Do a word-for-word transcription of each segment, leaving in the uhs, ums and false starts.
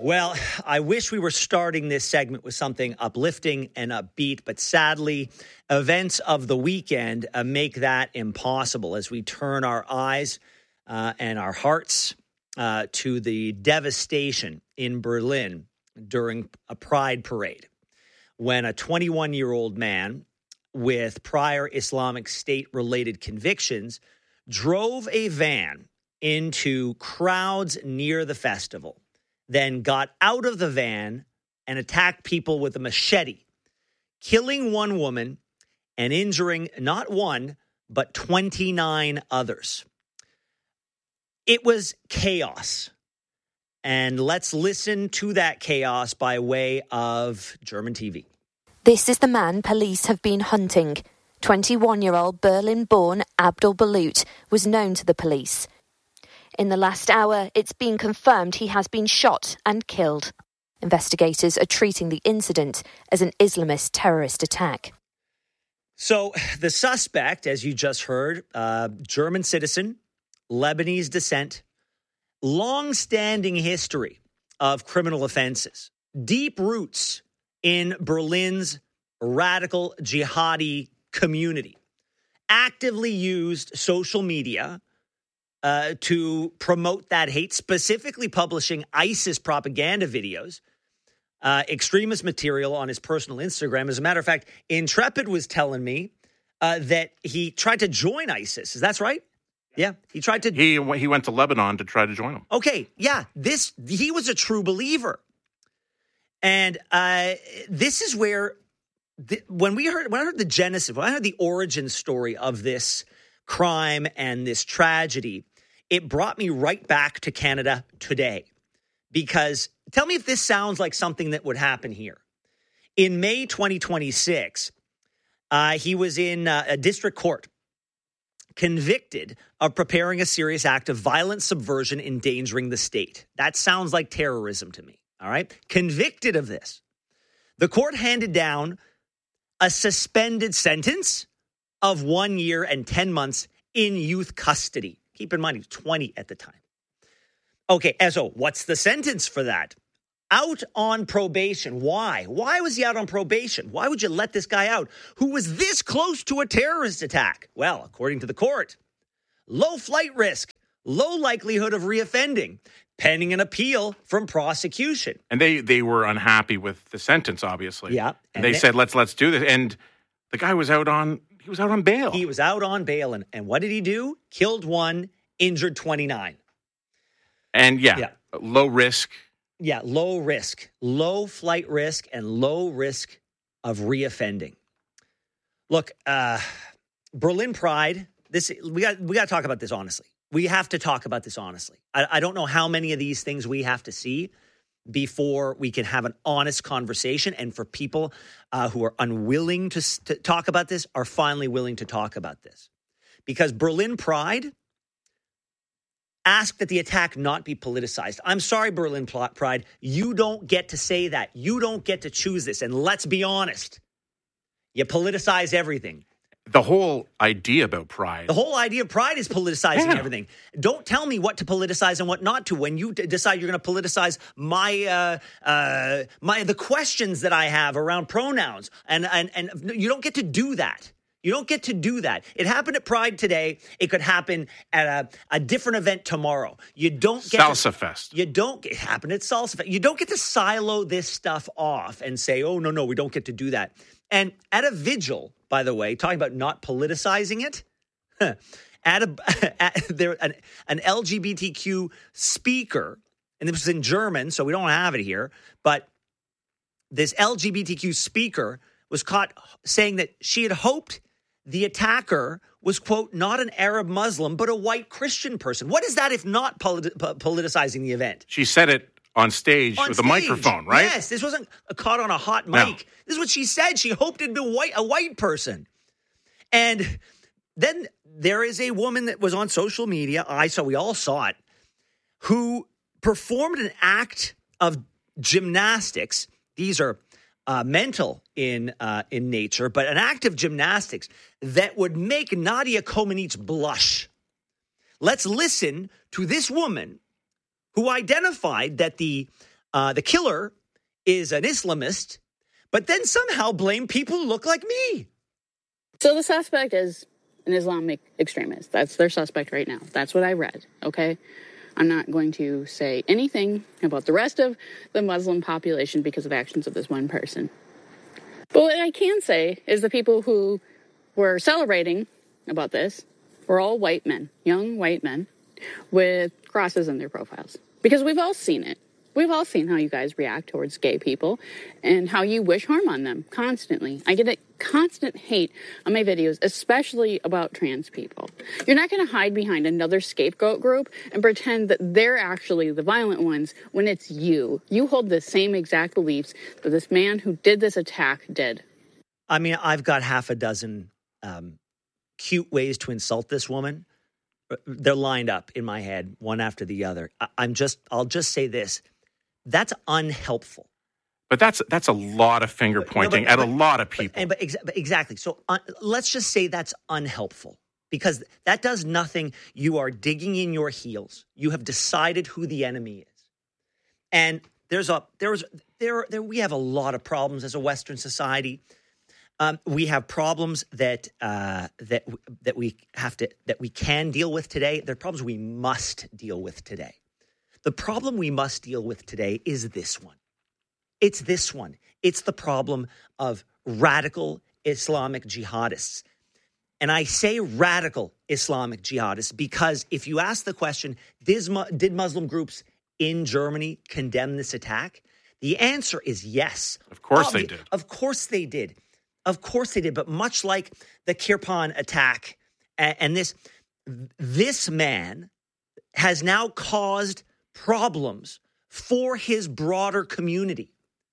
Well, I wish we were starting this segment with something uplifting and upbeat, but sadly, events of the weekend uh, make that impossible as we turn our eyes uh, and our hearts uh, to the devastation in Berlin during a pride parade when a twenty-one-year-old man with prior Islamic State-related convictions drove a van into crowds near the festival, then got out of the van and attacked people with a machete, killing one woman and injuring not one, but twenty-nine others. It was chaos. And let's listen to that chaos by way of German T V. This is the man police have been hunting. twenty-one-year-old Berlin-born Abdul Balut was known to the police. In the last hour, it's been confirmed he has been shot and killed. Investigators are treating the incident as an Islamist terrorist attack. So the suspect, as you just heard, uh, German citizen, Lebanese descent, long-standing history of criminal offenses, deep roots in Berlin's radical jihadi community, actively used social media uh, to promote that hate, specifically publishing ISIS propaganda videos, uh, extremist material on his personal Instagram. As a matter of fact, Intrepid was telling me uh, that he tried to join ISIS. Is that right? Yeah, he tried to. He he went to Lebanon to try to join them. Okay, yeah, this he was a true believer, and uh, this is where the, when we heard when I heard the genesis, when I heard the origin story of this crime and this tragedy, it brought me right back to Canada today. Because tell me if this sounds like something that would happen here. In May twenty twenty-six, uh, he was in uh, a district court, convicted of preparing a serious act of violent subversion endangering the state. That sounds like terrorism to me, all right? Convicted of this. The court handed down a suspended sentence of one year and ten months in youth custody. Keep in mind, he was twenty at the time. Okay, so what's the sentence for that? Out on probation. Why? Why was he out on probation? Why would you let this guy out who was this close to a terrorist attack? Well, according to the court, low flight risk, low likelihood of reoffending, pending an appeal from prosecution. And they they were unhappy with the sentence, obviously. Yeah. And, and they then, said, let's let's do this. And the guy was out on he was out on bail. He was out on bail. And, and what did he do? Killed one, injured twenty-nine. And yeah, yeah. low risk. Yeah, low risk, low flight risk, and low risk of reoffending. Look, uh, Berlin Pride. This we got. We got to talk about this honestly. We have to talk about this honestly. I, I don't know how many of these things we have to see before we can have an honest conversation. And for people uh, who are unwilling to, to talk about this, are finally willing to talk about this, because Berlin Pride ask that the attack not be politicized. I'm sorry, Berlin Pride. You don't get to say that. You don't get to choose this. And let's be honest. You politicize everything. The whole idea about Pride. The whole idea of Pride is politicizing yeah. everything. Don't tell me what to politicize and what not to. When you d- decide you're going to politicize my uh, uh, my the questions that I have around pronouns. And, and, and you don't get to do that. You don't get to do that. It happened at Pride today. It could happen at a, a different event tomorrow. You don't get Salsa to, Fest. You don't it happened at Salsa Fest. You don't get to silo this stuff off and say, "Oh no, no, we don't get to do that." And at a vigil, by the way, talking about not politicizing it, at a at, there an, an L G B T Q speaker, and this was in German, so we don't have it here, but this L G B T Q speaker was caught saying that she had hoped the attacker was, quote, not an Arab Muslim, but a white Christian person. What is that if not politi- politicizing the event? She said it on stage on with stage. a microphone, right? Yes, this wasn't caught on a hot mic. No. This is what she said. She hoped it'd be white, a white person. And then there is a woman that was on social media, I saw, we all saw it, who performed an act of gymnastics. These are Uh, mental in uh, in nature, but an act of gymnastics that would make Nadia Comaneci blush. Let's listen to this woman who identified that the uh, the killer is an Islamist, but then somehow blame people who look like me. So the suspect is an Islamic extremist. That's their suspect right now. That's what I read, okay? I'm not going to say anything about the rest of the Muslim population because of actions of this one person. But what I can say is the people who were celebrating about this were all white men, young white men, with crosses in their profiles. Because we've all seen it. We've all seen how you guys react towards gay people and how you wish harm on them constantly. I get a constant hate on my videos, especially about trans people. You're not going to hide behind another scapegoat group and pretend that they're actually the violent ones when it's you. You hold the same exact beliefs that this man who did this attack did. I mean, I've got half a dozen um, cute ways to insult this woman. They're lined up in my head, one after the other. I- I'm just, I'll just say this. That's unhelpful. But that's that's a lot of finger pointing no, but, at but, a lot of people. But, and, but, ex- but exactly. So uh, let's just say that's unhelpful because that does nothing. You are digging in your heels. You have decided who the enemy is, and there's a there's there there we have a lot of problems as a Western society. Um, we have problems that uh, that that we have to that we can deal with today. They're problems we must deal with today. The problem we must deal with today is this one. It's this one. It's the problem of radical Islamic jihadists. And I say radical Islamic jihadists because if you ask the question, did Muslim groups in Germany condemn this attack? The answer is yes. Of course Obvi- they did. Of course they did. Of course they did. But much like the Kirpan attack and, and this, this man has now caused problems for his broader community.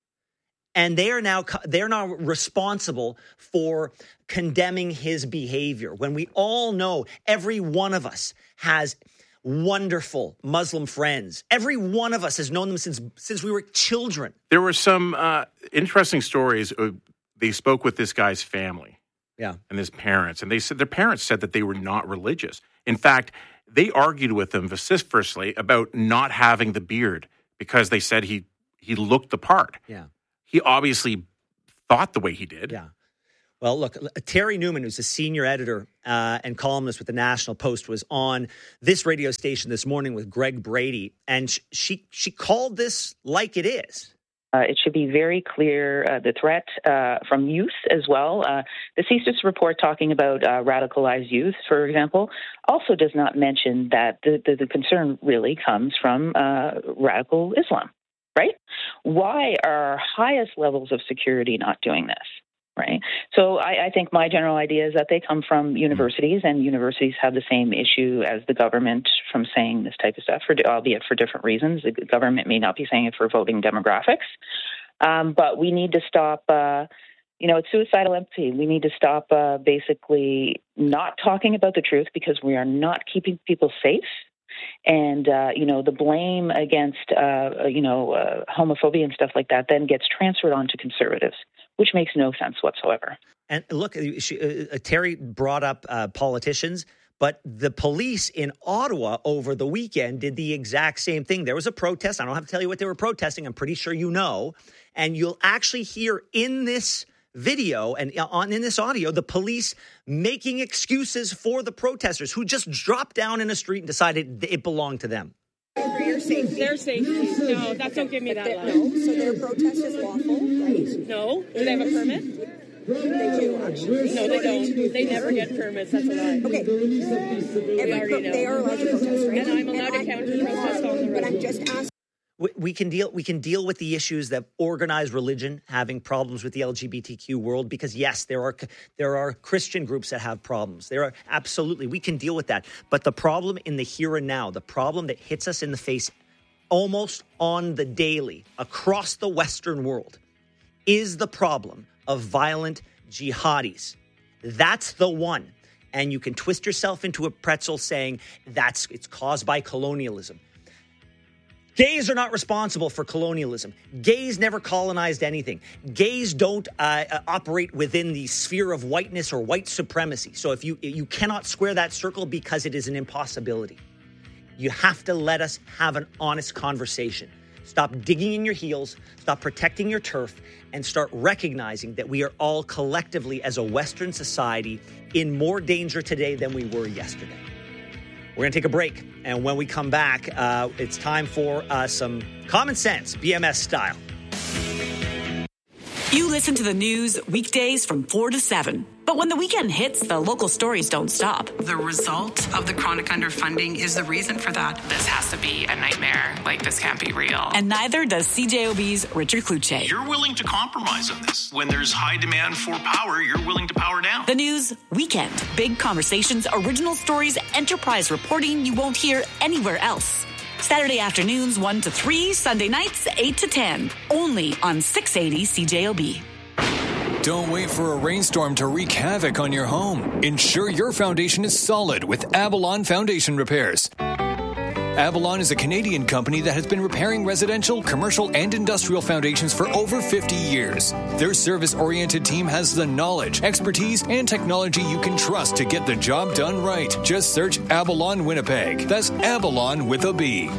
And they are now they're now responsible for condemning his behavior. When we all know every one of us has wonderful Muslim friends. Every one of us has known them since since we were children. There were some uh, interesting stories. Uh, they spoke with this guy's family. Yeah. And his parents. And they said their parents said that they were not religious. In fact, they argued with him vociferously about not having the beard because they said he he looked the part. Yeah. He obviously thought the way he did. Yeah. Well, look, Terry Newman, who's a senior editor uh, and columnist with the National Post, was on this radio station this morning with Greg Brady, and sh- she she called this like it is. Uh, it should be very clear, uh, the threat uh, from youth as well. Uh, the C S I S report talking about uh, radicalized youth, for example, also does not mention that the, the, the concern really comes from uh, radical Islam, right? Why are our highest levels of security not doing this? Right. So I, I think my general idea is that they come from universities, and universities have the same issue as the government from saying this type of stuff, for, albeit for different reasons. The government may not be saying it for voting demographics. Um, but we need to stop, uh, you know, it's suicidal empathy. We need to stop uh, basically not talking about the truth because we are not keeping people safe. And, uh, you know, the blame against, uh, you know, uh, homophobia and stuff like that then gets transferred on to conservatives, which makes no sense whatsoever. And look, she, uh, Terry brought up uh, politicians, but the police in Ottawa over the weekend did the exact same thing. There was a protest. I don't have to tell you what they were protesting. I'm pretty sure you know. And you'll actually hear in this video and on in this audio, the police making excuses for the protesters who just dropped down in a street and decided it belonged to them. For your safety. Their safety. No, that don't give me that line. No, so their protest is lawful, right? No. Do they have a permit? They do, actually. No, they don't. They never get permits. That's a lie. Okay. Every already pro- know. they are allowed to protest, right? And I'm allowed to counter protest on the road. But I'm just asking. We, we can deal. We can deal with the issues that organized religion having problems with the L G B T Q world because yes, there are there are Christian groups that have problems. There are absolutely we can deal with that. But the problem in the here and now, the problem that hits us in the face almost on the daily across the Western world, is the problem of violent jihadis. That's the one. And you can twist yourself into a pretzel saying that's it's caused by colonialism. Gays are not responsible for colonialism. Gays never colonized anything. Gays don't uh, uh, operate within the sphere of whiteness or white supremacy. So if you you cannot square that circle because it is an impossibility. You have to let us have an honest conversation. Stop digging in your heels, stop protecting your turf, and start recognizing that we are all collectively, as a Western society, in more danger today than we were yesterday. We're going to take a break, and when we come back, uh, it's time for uh, some common sense, B M S style. You listen to the news weekdays from four to seven. But when the weekend hits, the local stories don't stop. The result of the chronic underfunding is the reason for that. This has to be a nightmare. Like, this can't be real. And neither does C J O B's Richard Kluche. You're willing to compromise on this. When there's high demand for power, you're willing to power down. The news weekend. Big conversations, original stories, enterprise reporting you won't hear anywhere else. Saturday afternoons one to three, Sunday nights eight to ten. Only on six eighty C J O B. Don't wait for a rainstorm to wreak havoc on your home. Ensure your foundation is solid with Avalon Foundation Repairs. Avalon is a Canadian company that has been repairing residential, commercial, and industrial foundations for over fifty years. Their service-oriented team has the knowledge, expertise, and technology you can trust to get the job done right. Just search Avalon Winnipeg. That's Avalon with a B.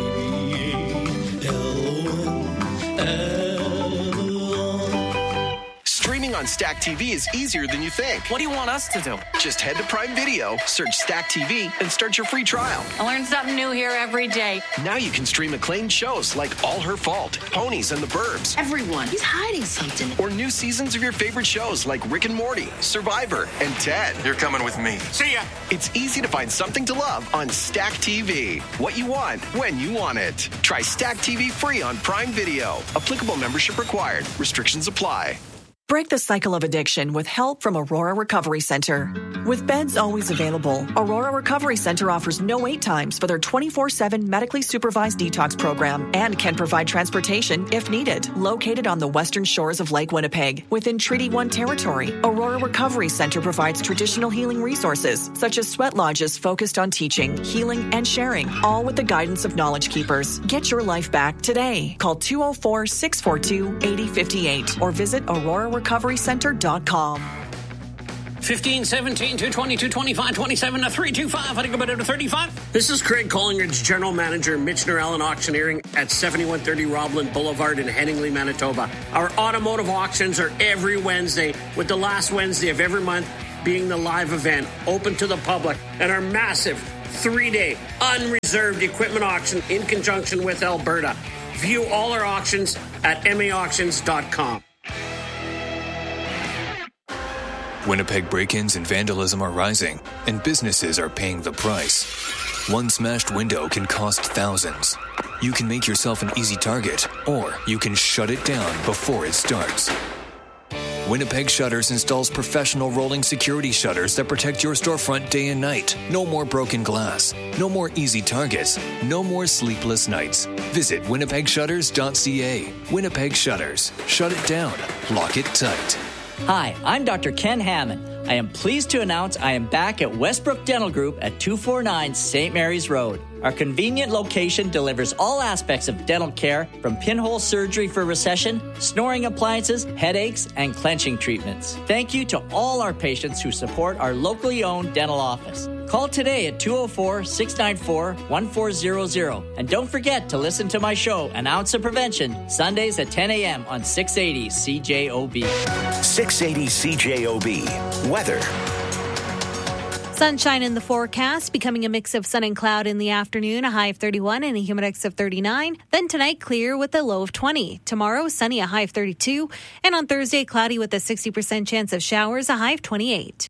Streaming on Stack T V is easier than you think. What do you want us to do? Just head to Prime Video, search Stack T V, and start your free trial. I learn something new here every day. Now you can stream acclaimed shows like All Her Fault, Ponies and the Burbs. Everyone, he's hiding something. Or new seasons of your favorite shows like Rick and Morty, Survivor, and Ted. You're coming with me. See ya! It's easy to find something to love on Stack T V. What you want, when you want it. Try Stack T V free on Prime Video. Applicable membership required. Restrictions apply. Break the cycle of addiction with help from Aurora Recovery Center. With beds always available, Aurora Recovery Center offers no wait times for their twenty-four seven medically supervised detox program and can provide transportation if needed. Located on the western shores of Lake Winnipeg, within Treaty one territory, Aurora Recovery Center provides traditional healing resources such as sweat lodges focused on teaching, healing, and sharing, all with the guidance of Knowledge Keepers. Get your life back today. Call two oh four, six four two, eight oh five eight or visit aurora recovery center dot com. fifteen, seventeen, two twenty, two twenty-five, twenty-seven to three twenty-five. I think about it to thirty-five. This is Craig Collingridge, General Manager, Michener Allen Auctioneering at seventy-one thirty Roblin Boulevard in Headingley, Manitoba. Our automotive auctions are every Wednesday, with the last Wednesday of every month being the live event, open to the public, and our massive three-day unreserved equipment auction in conjunction with Alberta. View all our auctions at m a auctions dot com. Winnipeg break-ins and vandalism are rising, and businesses are paying the price. One smashed window can cost thousands. You can make yourself an easy target, or you can shut it down before it starts. Winnipeg Shutters installs professional rolling security shutters that protect your storefront day and night. No more broken glass. No more easy targets. No more sleepless nights. Visit winnipeg shutters dot c a. Winnipeg Shutters. Shut it down. Lock it tight. Hi, I'm Doctor Ken Hammond. I am pleased to announce I am back at Westbrook Dental Group at two forty-nine Saint Mary's Road. Our convenient location delivers all aspects of dental care, from pinhole surgery for recession, snoring appliances, headaches, and clenching treatments. Thank you to all our patients who support our locally owned dental office. Call today at two oh four, six nine four, one four zero zero. And don't forget to listen to my show, An Ounce of Prevention, Sundays at ten a.m. on six eighty C J O B. six eighty C J O B. Weather. Sunshine in the forecast, becoming a mix of sun and cloud in the afternoon, a high of thirty-one and a humidex of thirty-nine. Then tonight, clear with a low of twenty. Tomorrow, sunny, a high of thirty-two. And on Thursday, cloudy with a sixty percent chance of showers, a high of twenty-eight.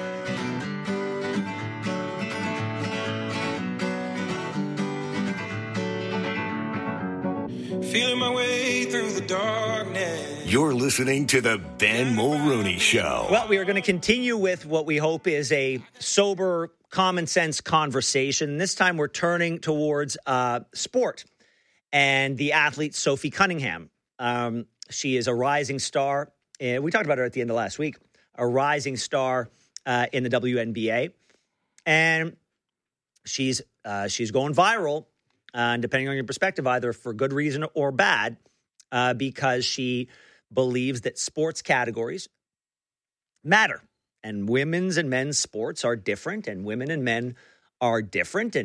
Feeling my way through the darkness. You're listening to the Ben Mulrooney Show. Well, we are going to continue with what we hope is a sober, common sense conversation. This time we're turning towards uh, sport and the athlete Sophie Cunningham. Um, she is a rising star. Uh, we talked about her at the end of last week. A rising star uh, in the W N B A. And she's uh, she's going viral. Uh, and depending on your perspective, either for good reason or bad, uh, because she believes that sports categories matter. And women's and men's sports are different, and women and men are different. And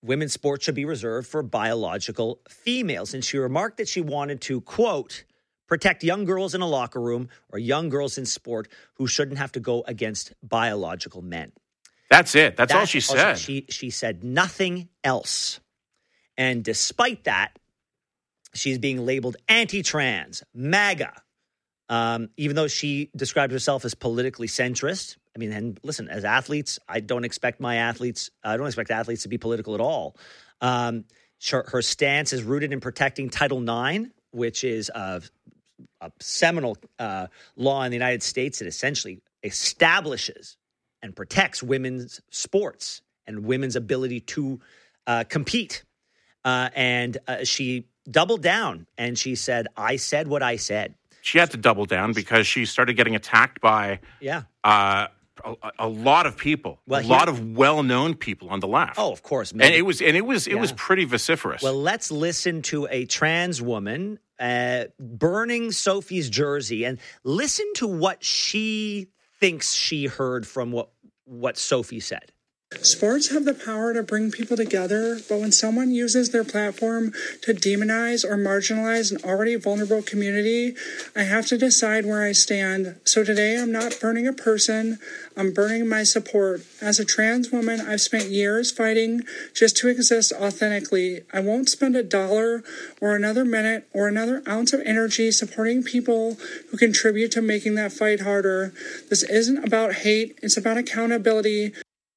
women's sports should be reserved for biological females. And she remarked that she wanted to, quote, protect young girls in a locker room or young girls in sport who shouldn't have to go against biological men. That's it. That's, That's all she all said. She, she said nothing else. And despite that, she's being labeled anti-trans, MAGA, um, even though she described herself as politically centrist. I mean, and listen, as athletes, I don't expect my athletes, I don't expect athletes to be political at all. Um, her, her stance is rooted in protecting Title nine, which is a, a seminal uh, law in the United States that essentially establishes and protects women's sports and women's ability to uh, compete. Uh, and uh, she doubled down and she said, I said what I said. She had to double down because she started getting attacked by yeah. uh, a, a lot of people, well, a here, lot of well-known people on the left. Oh, of course. Maybe. And it was and it was it yeah. was pretty vociferous. Well, let's listen to a trans woman uh, burning Sophie's jersey and listen to what she thinks she heard from what what Sophie said. Sports have the power to bring people together, but when someone uses their platform to demonize or marginalize an already vulnerable community, I have to decide where I stand. So today I'm not burning a person, I'm burning my support. As a trans woman, I've spent years fighting just to exist authentically. I won't spend a dollar or another minute or another ounce of energy supporting people who contribute to making that fight harder. This isn't about hate, it's about accountability.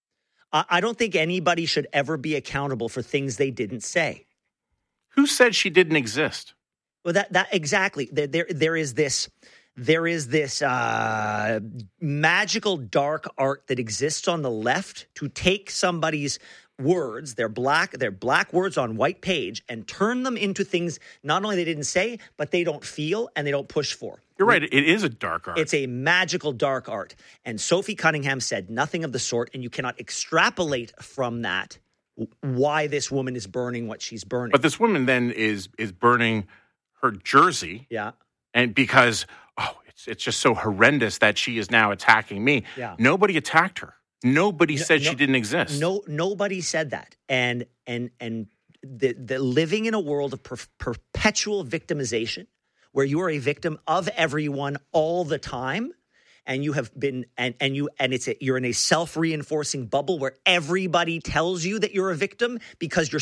I don't think anybody should ever be accountable for things they didn't say. Who said she didn't exist? Well, that that exactly. There there, there is this there is this uh, magical dark art that exists on the left to take somebody's words, their black their black words on white page, and turn them into things not only they didn't say, but they don't feel and they don't push for. You're right. It is a dark art. It's a magical dark art. And Sophie Cunningham said nothing of the sort, and you cannot extrapolate from that why this woman is burning what she's burning. But this woman then is is burning her jersey. Yeah. And because, oh, it's it's just so horrendous that she is now attacking me. Yeah. Nobody attacked her. Nobody no, said no, she didn't exist. No, nobody said that. And and and the, the living in a world of per, perpetual victimization, where you are a victim of everyone all the time, and you have been and and you and it's a, you're in a self-reinforcing bubble where everybody tells you that you're a victim because you're